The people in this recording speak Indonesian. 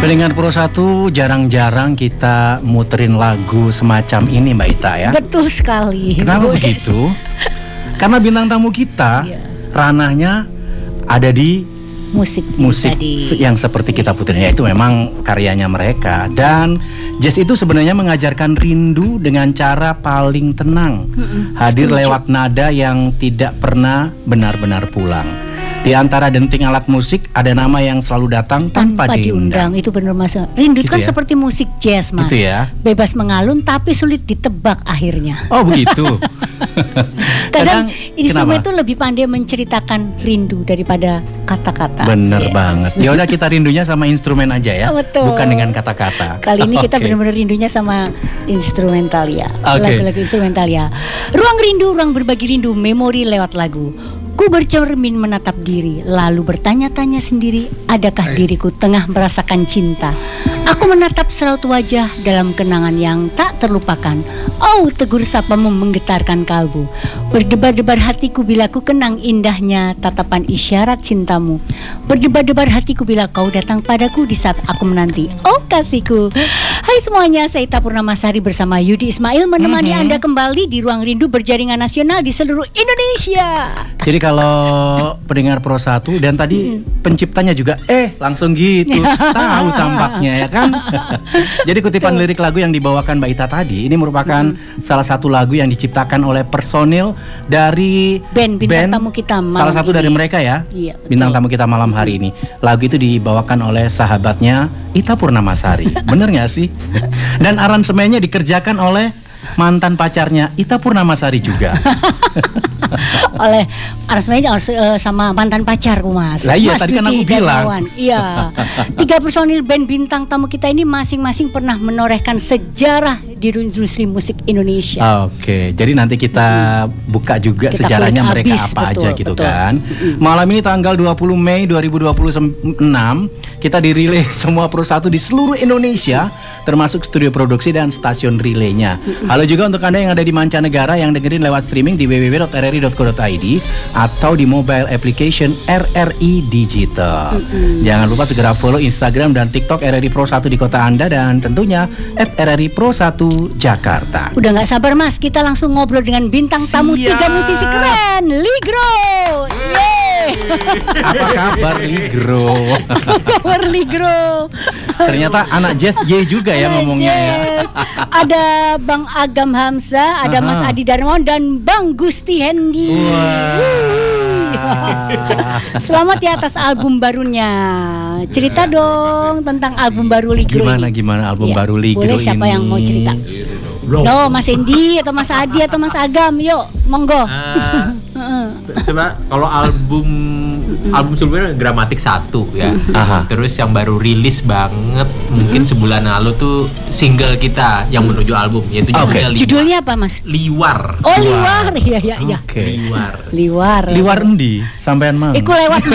Pendengar Pro 1, jarang-jarang kita muterin lagu semacam ini Mbak Ita ya. Betul sekali. Kenapa begitu? Karena bintang tamu kita ranahnya ada di musik yang seperti kita puterin, itu memang karyanya mereka. Dan jazz itu sebenarnya mengajarkan rindu dengan cara paling tenang, hadir lewat nada yang tidak pernah benar-benar pulang. Di antara denting alat musik ada nama yang selalu datang tanpa diundang. Itu benar Mas. Rindu itu kan seperti musik jazz Mas. Gitu ya. Bebas mengalun tapi sulit ditebak akhirnya. Oh begitu. Kadang instrumen itu lebih pandai menceritakan rindu daripada kata-kata. Bener banget. Ya udah kita rindunya sama instrumen aja ya. Betul. Bukan dengan kata-kata. Kali ini kita benar-benar rindunya sama instrumental ya. Lagu-lagu instrumental ya. Ruang rindu, ruang berbagi rindu, memori lewat lagu. Ku bercermin menatap diri, lalu bertanya-tanya sendiri, adakah diriku tengah merasakan cinta? Aku menatap seraut wajah dalam kenangan yang tak terlupakan. Oh, tegur sapamu menggetarkan kalbu. Berdebar-debar hatiku bila ku kenang indahnya tatapan isyarat cintamu. Berdebar-debar hatiku bila kau datang padaku di saat aku menanti. Oh kasihku. Hai semuanya, saya Ita Purnamasari bersama Yudi Ismail menemani Anda kembali di Ruang Rindu berjaringan nasional di seluruh Indonesia. Jadi kalau pendengar Pro 1 dan tadi penciptanya juga langsung gitu tahu tampaknya ya kan. Jadi kutipan lirik lagu yang dibawakan Mbak Ita tadi ini merupakan salah satu lagu yang diciptakan oleh personil dari band Bintang Tamu Kita malam salah satu ini. dari mereka ya. Iya, Bintang Tamu Kita malam hari ini. Lagu itu dibawakan oleh sahabatnya Ita Purnamasari. Bener gak sih? Dan aransemennya dikerjakan oleh mantan pacarnya Ita Purnamasari juga. Oleh aransemennya sama mantan pacarku Mas. Lah iya, Mas tadi kan aku bilang. Iya. 3 personil band Bintang Tamu Kita ini masing-masing pernah menorehkan sejarah di industri musik Indonesia. Oke, jadi nanti kita buka juga kita sejarahnya mereka apa aja gitu kan. Malam ini tanggal 20 Mei 2026 kita dirilai semua Pro 1 di seluruh Indonesia, termasuk studio produksi dan stasiun relaynya. Halo juga untuk Anda yang ada di mancanegara yang dengerin lewat streaming di www.rri.co.id atau di mobile application RRI Digital. Jangan lupa segera follow Instagram dan TikTok RRI Pro 1 di kota Anda dan tentunya @RRI Pro 1 Jakarta. Udah gak sabar Mas, kita langsung ngobrol dengan bintang tamu 3 musisi keren, Ligro. Apa kabar Ligro? Apa kabar Ligro? Ternyata anak jazz juga ya ngomongnya ya. Ada Bang Agam Hamzah, ada Mas Adi Darmawan dan Bang Gusti Hendi. Selamat ya atas album barunya. Cerita dong tentang album baru Ligro. Gimana album baru Ligro boleh, siapa ini? yang mau cerita? No, Mas Hendi atau Mas Adi atau Mas Agam, yuk, monggo. Coba kalau album sebelumnya Gramatik 1 ya. Terus yang baru rilis banget mungkin sebulan lalu tuh single kita yang menuju album yaitu judulnya apa Mas? Liwar. Oh Liwar, iya. Okay. Liwar endi sampean mang? Iku lewat